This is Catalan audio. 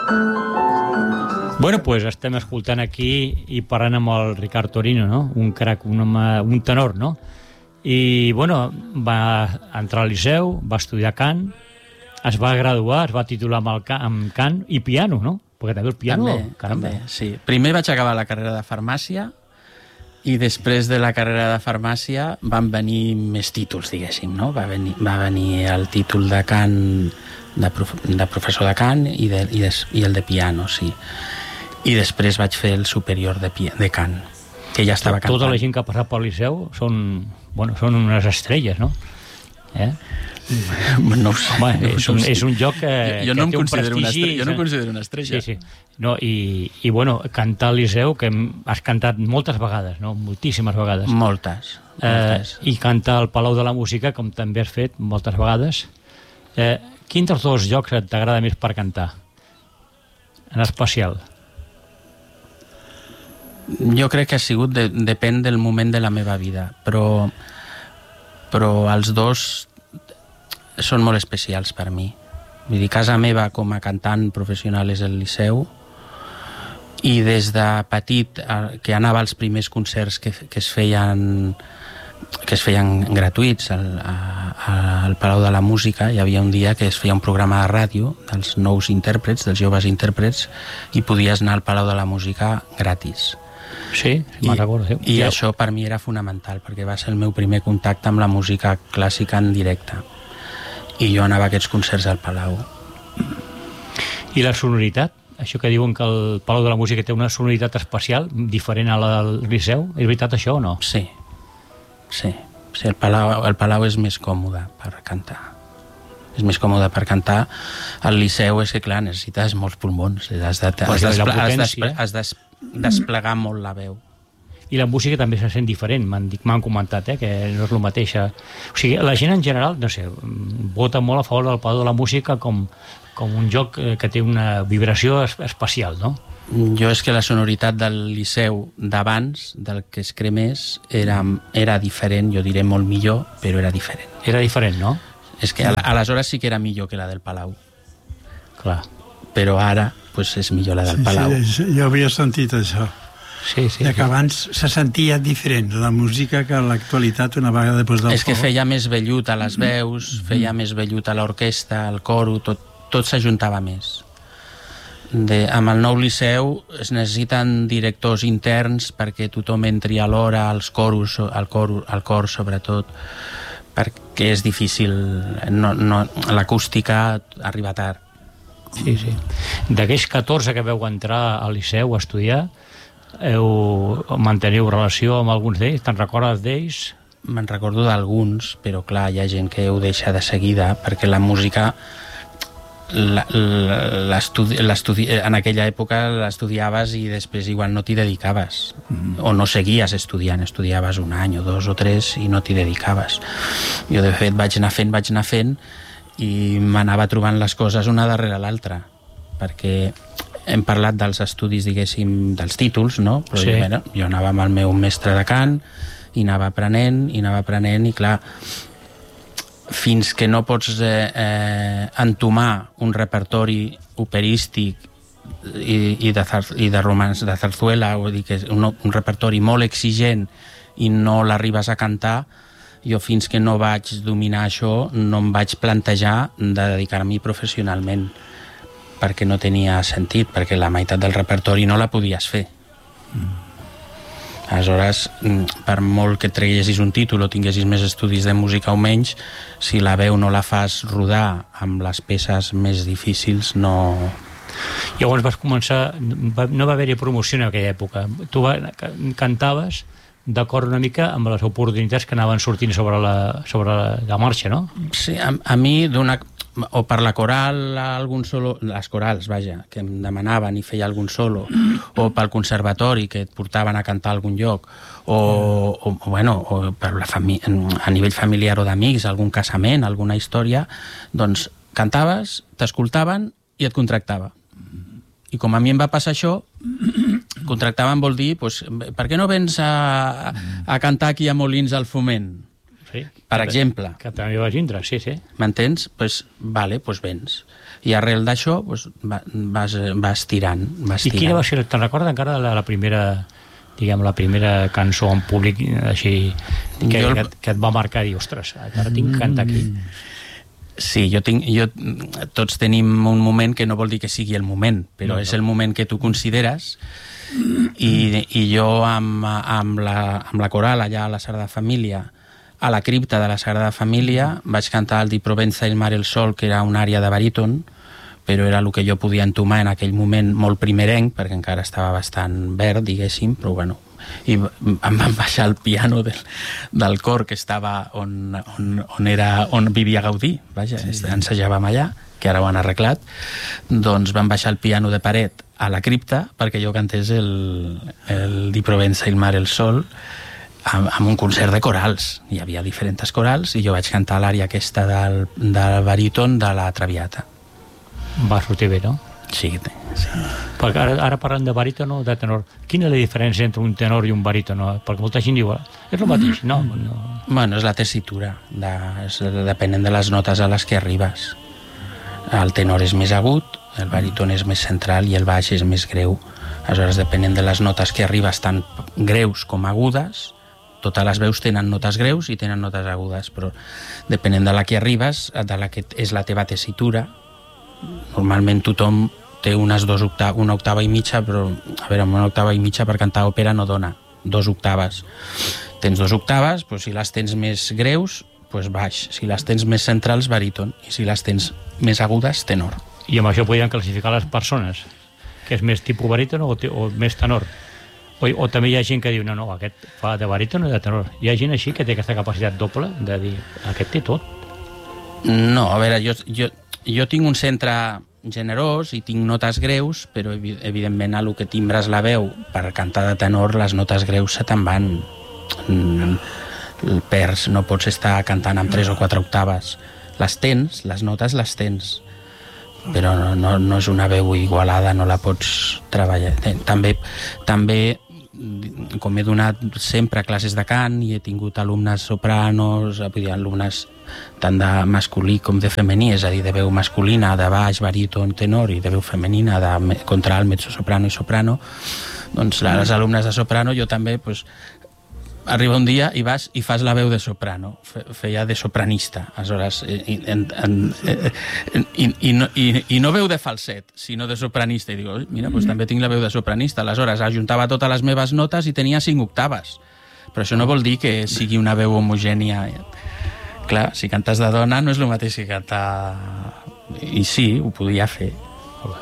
Bueno, pues estem escoltant aquí i parlant amb el Ricard Torino, no? Un crac, un home, un tenor, no? I, bueno, va entrar al Liceu, va estudiar cant, es va graduar, es va titular amb cant i piano, no? Perquè també el piano... També, sí. Primer vaig acabar la carrera de farmàcia i després de la carrera de farmàcia van venir més títols, diguéssim, no? Va venir el títol de cant, de professor de cant i el de piano, sí. I després vaig fer el superior de cant, que ja estava cantant. Tota la gent que ha passat pel Liceu són unes estrelles, no? No ho sé. Home, és un lloc que jo no té un prestigi... Jo no em considero una estrella. Sí. No, i bueno, cantar al Liceu, que has cantat moltes vegades, no? Moltíssimes vegades. Moltes. I cantar al Palau de la Música, com també has fet moltes vegades. Quin dels dos llocs t'agrada més per cantar? En especial. Jo crec que ha sigut, depèn del moment de la meva vida, però els dos són molt especials per mi. Vull dir, casa meva com a cantant professional és el Liceu, i des de petit, que anava als primers concerts que es feien gratuïts al Palau de la Música, hi havia un dia que es feia un programa de ràdio dels nous intèrprets, dels joves intèrprets, i podies anar al Palau de la Música gratis. Sí, me'n recordo. I això per mi era fonamental, perquè va ser el meu primer contacte amb la música clàssica en directe. I jo anava a aquests concerts al Palau. I la sonoritat? Això que diuen que el Palau de la Música té una sonoritat especial, diferent a la del Liceu, és veritat això o no? Sí. El Palau és més còmode per cantar. És més còmode per cantar. Al Liceu és que, clar, necessites molts pulmons. Has de desplegar molt la veu. I la música també se sent diferent, m'han comentat, que no és el mateix. O sigui, la gent en general, no sé, vota molt a favor del Palau de la Música com un lloc que té una vibració especial, no? Jo és que la sonoritat del Liceu d'abans, del que es cremés, era diferent, jo diré molt millor, però era diferent. Era diferent, no? És que aleshores sí que era millor que la del Palau. Clar. Però ara pues, és millor la del Palau. Sí, jo havia sentit això. Sí. Que abans se sentia diferent la música que l'actualitat una vegada després del És que feia més vellut a les veus, feia més vellut a l'orquestra, al coro, tot s'ajuntava més. Amb el nou Liceu es necessiten directors interns perquè tothom entri a l'hora, als coros, al cor sobretot, perquè és difícil, l'acústica arriba tard. Sí. D'aquells 14 que veu entrar al Liceu a estudiar, manteniu relació amb alguns d'ells? Te'n recordes d'ells? Me'n recordo d'alguns, però clar, hi ha gent que ho deixa de seguida, perquè la música en aquella època l'estudiaves i després igual no t'hi dedicaves, o no seguies estudiaves un any o 2 o 3 i no t'hi dedicaves. Jo de fet vaig anar fent i m'anava trobant les coses una darrere l'altra, perquè hem parlat dels estudis, diguéssim, dels títols, no? Però sí. Jo anava amb el meu mestre de cant i anava aprenent i clar, fins que no pots entomar un repertori operístic i de romans, de zarzuela, vull dir que és un repertori molt exigent i no l'arribes a cantar, jo fins que no vaig dominar això no em vaig plantejar de dedicar-m'hi professionalment, perquè no tenia sentit, perquè la meitat del repertori no la podies fer. Aleshores, per molt que treguessis un títol o tinguessis més estudis de música o menys, si la veu no la fas rodar amb les peces més difícils, no... Llavors vas començar... No va haver-hi promoció en aquella època. Tu cantaves d'acord una mica amb les oportunitats que anaven sortint sobre la marxa, no? Sí, a mi o per la coral algun solo, les corals, vaja, que em demanaven i feia algun solo, o pel conservatori que et portaven a cantar a algun lloc, o per a nivell familiar o d'amics, algun casament, alguna història, doncs cantaves, t'escoltaven i et contractava. I com a mi em va passar això, contractaven vol dir, doncs, per què no vens a cantar aquí a Molins al Foment? Sí, per exemple. Que també vas vindre, sí. M'entens? Doncs vale, doncs vens. I arrel d'això vas tirant. I quina va ser, te'n recordes encara de la primera, diguem, la primera cançó en públic així que et va marcar i dir, ostres, ara tinc que cantar aquí? Sí, tots tenim un moment que no vol dir que sigui el moment, però és el moment que tu consideres, i jo amb la coral allà a la Sagrada Família, a la cripta de la Sagrada Família, vaig cantar el Di Provenza il mare el sol, que era una àrea de baríton, però era el que jo podia entomar en aquell moment, molt primerenc, perquè encara estava bastant verd, diguéssim, però bueno, i em van baixar el piano del cor que estava on vivia Gaudí, vaja, ensejàvem allà, que ara ho han arreglat, doncs van baixar el piano de paret a la cripta perquè jo cantés el Di Provenza il mare el sol amb un concert de corals. Hi havia diferents corals i jo vaig cantar l'àrea aquesta del baríton de la Traviata. Va sortir bé, no? Sí. Perquè ara parlant de baríton o de tenor, quina és la diferència entre un tenor i un baríton? Perquè molta gent diu, és el mateix. No. Bueno, és la tessitura, depenent de les notes a les que arribes. El tenor és més agut, el baríton és més central i el baix és més greu. Aleshores, depenent de les notes que arribes, tant greus com agudes, totes les veus tenen notes greus i tenen notes agudes, però depenent de la que arribes, de la que és la teva tessitura, normalment tothom té una octava i mitja, però a veure, una octava i mitja per cantar òpera no dona 2 octaves. Tens 2 octaves, doncs si les tens més greus, doncs baix. Si les tens més centrals, baríton. I si les tens més agudes, tenor. I amb això podríem classificar les persones, que és més tipus baríton o més tenor. O també hi ha gent que diu, no, aquest fa de baríton o de tenor. Hi ha gent així que té aquesta capacitat doble de dir, aquest té tot. No, a veure, jo tinc un centre generós i tinc notes greus, però evidentment a lo que timbres la veu per cantar de tenor, les notes greus se te'n van. Perds, no pots estar cantant amb 3 o 4 octaves. Les tens, les notes les tens, però no és una veu igualada, no la pots treballar. També com he donat sempre classes de cant i he tingut alumnes sopranos, alumnes tant de masculí com de femení, és a dir, de veu masculina, de baix, baríton, tenor, i de veu femenina, de contralt, mezzosoprano i soprano, doncs les alumnes de soprano jo també, doncs, arriba un dia i vas i fas la veu de soprano, feia de sopranista, aleshores, i no veu de falset, sinó de sopranista, i dic, mira, doncs també tinc la veu de sopranista, aleshores ajuntava totes les meves notes i tenia 5 octaves, però això no vol dir que sigui una veu homogènia. Clar, si cantes de dona no és el mateix que cantar... I sí, ho podia fer.